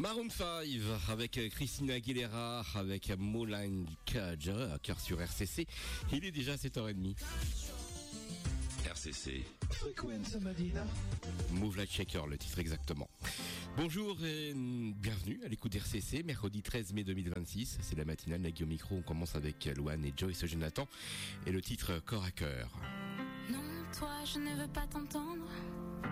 Maroon 5 avec Christina Aguilera, avec Moulin Cage, à cœur sur RCC. Il est déjà 7h30. RCC. Frequenza Madina. Move Like Shaker, le titre exactement. Bonjour et bienvenue à l'écoute d'RCC, mercredi 13 mai 2026. C'est la matinale, la Guillaume Micro. On commence avec Louane et Joyce Jonathan et le titre Corps à cœur. Non, toi, je ne veux pas t'entendre.